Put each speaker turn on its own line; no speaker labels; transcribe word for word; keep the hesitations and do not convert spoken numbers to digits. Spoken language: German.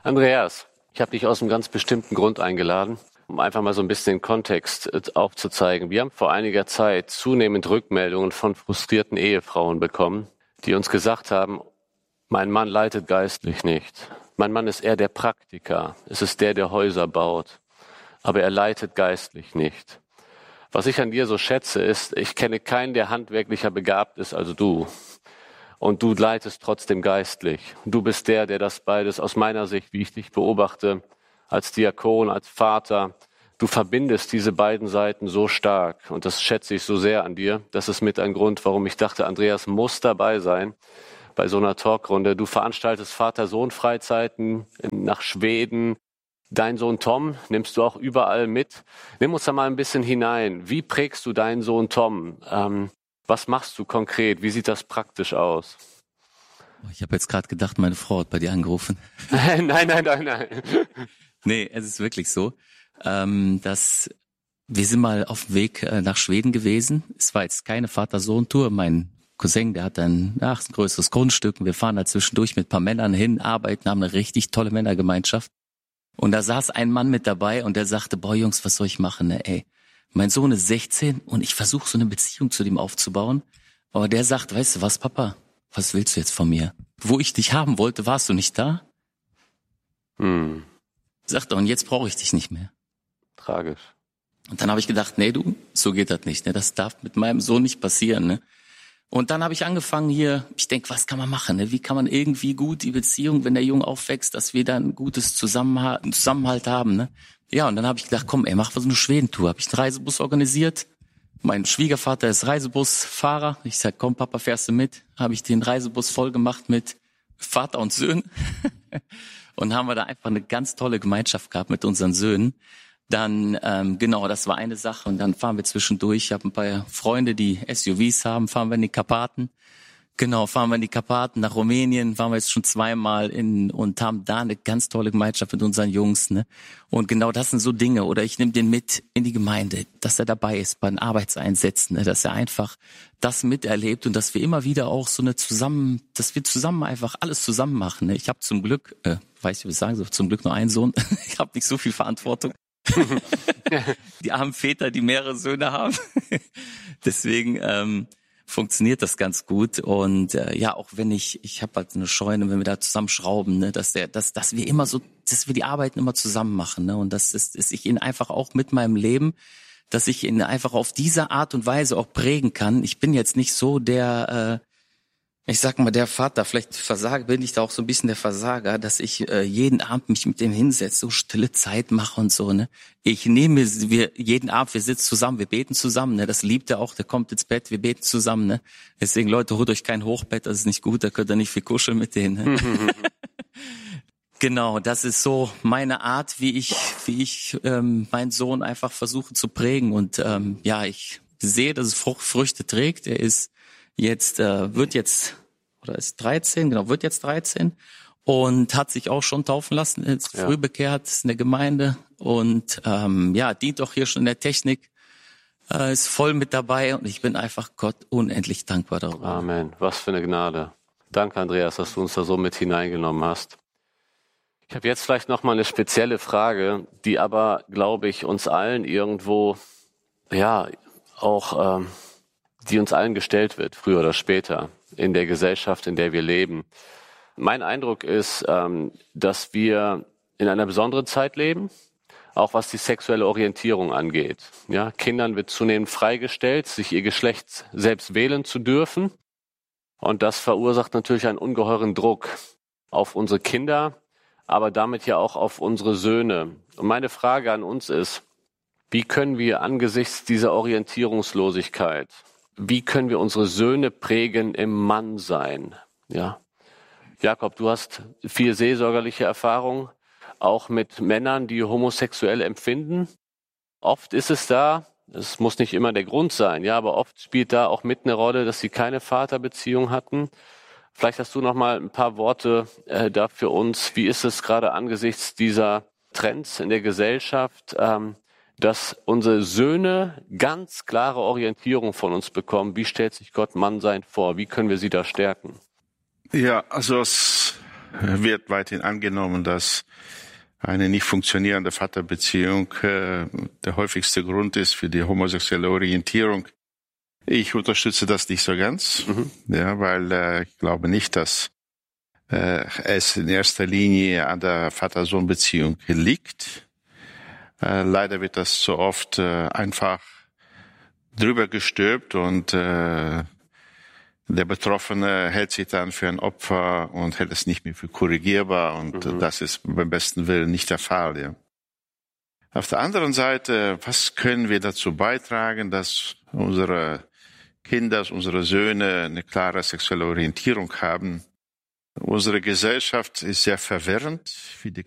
Andreas, ich habe dich aus einem ganz bestimmten Grund eingeladen, um einfach mal so ein bisschen den Kontext äh, aufzuzeigen. Wir haben vor einiger Zeit zunehmend Rückmeldungen von frustrierten Ehefrauen bekommen, die uns gesagt haben, mein Mann leitet geistlich nicht. Mein Mann ist eher der Praktiker. Es ist der, der Häuser baut. Aber er leitet geistlich nicht. Was ich an dir so schätze, ist, ich kenne keinen, der handwerklicher begabt ist als du. Und du leitest trotzdem geistlich. Du bist der, der das beides aus meiner Sicht, wie ich dich beobachte, als Diakon, als Vater, du verbindest diese beiden Seiten so stark. Und das schätze ich so sehr an dir. Das ist mit ein Grund, warum ich dachte, Andreas muss dabei sein bei so einer Talkrunde. Du veranstaltest Vater-Sohn-Freizeiten nach Schweden. Dein Sohn Tom nimmst du auch überall mit. Nimm uns da mal ein bisschen hinein. Wie prägst du deinen Sohn Tom? Ähm, was machst du konkret? Wie sieht das praktisch aus?
Ich habe jetzt gerade gedacht, meine Frau hat bei dir angerufen.
nein, nein, nein, nein.
Nee, es ist wirklich so, ähm, dass wir sind mal auf dem Weg äh, nach Schweden gewesen. Es war jetzt keine Vater-Sohn-Tour. Mein Cousin, der hat ein, ach, ein größeres Grundstück. Und wir fahren da zwischendurch mit ein paar Männern hin, arbeiten, haben eine richtig tolle Männergemeinschaft. Und da saß ein Mann mit dabei und der sagte, boah Jungs, was soll ich machen? Ne? Ey, mein Sohn ist sechzehn und ich versuche so eine Beziehung zu dem aufzubauen. Aber der sagt, weißt du was, Papa, was willst du jetzt von mir? Wo ich dich haben wollte, warst du nicht da?
Hm.
Sagt er, und jetzt brauche ich dich nicht mehr.
Tragisch.
Und dann habe ich gedacht, nee du, so geht das nicht. Ne? Das darf mit meinem Sohn nicht passieren. Ne? Und dann habe ich angefangen hier, ich denke, was kann man machen? Ne? Wie kann man irgendwie gut die Beziehung, wenn der Junge aufwächst, dass wir dann ein gutes Zusammenha- Zusammenhalt haben. Ne? Ja, und dann habe ich gedacht, komm, ey, mach mal so eine Schwedentour. Habe ich einen Reisebus organisiert. Mein Schwiegervater ist Reisebusfahrer. Ich sag, komm Papa, fährst du mit? Habe ich den Reisebus voll gemacht mit Vater und Söhnen. Und haben wir da einfach eine ganz tolle Gemeinschaft gehabt mit unseren Söhnen. Dann, ähm, genau, das war eine Sache. Und dann fahren wir zwischendurch. Ich habe ein paar Freunde, die S U Vs haben, fahren wir in die Karpaten. Genau, fahren wir in die Karpaten nach Rumänien, waren wir jetzt schon zweimal in und haben da eine ganz tolle Gemeinschaft mit unseren Jungs. Ne? Und genau das sind so Dinge. Oder ich nehme den mit in die Gemeinde, dass er dabei ist bei den Arbeitseinsätzen, ne? Dass er einfach das miterlebt und dass wir immer wieder auch so eine zusammen, dass wir zusammen einfach alles zusammen machen. Ne? Ich habe zum Glück, äh, weiß ich, was ich sagen soll, zum Glück nur einen Sohn. Ich habe nicht so viel Verantwortung. Die armen Väter, die mehrere Söhne haben. Deswegen ähm, funktioniert das ganz gut. Und äh, ja, auch wenn ich, ich habe halt eine Scheune, wenn wir da zusammen schrauben, ne, dass der, dass, dass wir immer so, dass wir die Arbeiten immer zusammen machen, ne, und das ist, ist ich ihn einfach auch mit meinem Leben, dass ich ihn einfach auf diese Art und Weise auch prägen kann. Ich bin jetzt nicht so der, äh, ich sag mal, der Vater, vielleicht versage, bin ich da auch so ein bisschen der Versager, dass ich äh, jeden Abend mich mit dem hinsetze, so stille Zeit mache und so, ne. Ich nehme, wir jeden Abend, wir sitzen zusammen, wir beten zusammen, ne. Das liebt er auch, der kommt ins Bett, wir beten zusammen, ne. Deswegen, Leute, holt euch kein Hochbett, das ist nicht gut, da könnt ihr nicht viel kuscheln mit denen, ne? Genau, das ist so meine Art, wie ich, wie ich ähm, meinen Sohn einfach versuche zu prägen. Und ähm, ja, ich sehe, dass es Frucht, Früchte trägt. Er ist jetzt, äh, wird jetzt, oder ist dreizehn, genau, wird jetzt dreizehn und hat sich auch schon taufen lassen, ist
Ja.
früh bekehrt, ist in der Gemeinde und ähm, ja, dient auch hier schon in der Technik, äh, ist voll mit dabei und ich bin einfach Gott unendlich dankbar darüber.
Amen. Was für eine Gnade. Danke, Andreas, dass du uns da so mit hineingenommen hast. Ich habe jetzt vielleicht noch mal eine spezielle Frage, die aber, glaube ich, uns allen irgendwo, ja, auch, ähm, die uns allen gestellt wird, früher oder später, in der Gesellschaft, in der wir leben. Mein Eindruck ist, ähm, dass wir in einer besonderen Zeit leben, auch was die sexuelle Orientierung angeht. Ja, Kindern wird zunehmend freigestellt, sich ihr Geschlecht selbst wählen zu dürfen. Und das verursacht natürlich einen ungeheuren Druck auf unsere Kinder, aber damit ja auch auf unsere Söhne. Und meine Frage an uns ist, wie können wir angesichts dieser Orientierungslosigkeit, wie können wir unsere Söhne prägen im Mannsein? Ja. Jakob, du hast viel seelsorgerliche Erfahrung, auch mit Männern, die homosexuell empfinden. Oft ist es da, es muss nicht immer der Grund sein, ja, aber oft spielt da auch mit eine Rolle, dass sie keine Vaterbeziehung hatten. Vielleicht hast du noch mal ein paar Worte äh, da für uns. Wie ist es gerade angesichts dieser Trends in der Gesellschaft, ähm, dass unsere Söhne ganz klare Orientierung von uns bekommen? Wie stellt sich Gott Mannsein vor? Wie können wir sie da stärken?
Ja, also als wird weiterhin angenommen, dass eine nicht funktionierende Vaterbeziehung äh, der häufigste Grund ist für die homosexuelle Orientierung. Ich unterstütze das nicht so ganz, mhm. ja, weil äh, ich glaube nicht, dass äh, es in erster Linie an der Vater-Sohn-Beziehung liegt. Äh, leider wird das so oft äh, einfach drüber gestülpt und äh, der Betroffene hält sich dann für ein Opfer und hält es nicht mehr für korrigierbar und mhm. das ist beim besten Willen nicht der Fall. Ja. Auf der anderen Seite, was können wir dazu beitragen, dass unsere Kinder, dass unsere Söhne eine klare sexuelle Orientierung haben? Unsere Gesellschaft ist sehr verwirrend, wie die